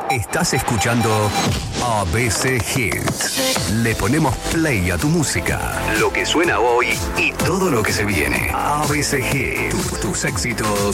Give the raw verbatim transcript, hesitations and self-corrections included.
Estás escuchando A B C Hits. Le ponemos play a tu música, lo que suena hoy y todo lo que se viene. A B C Hits, tus, tus éxitos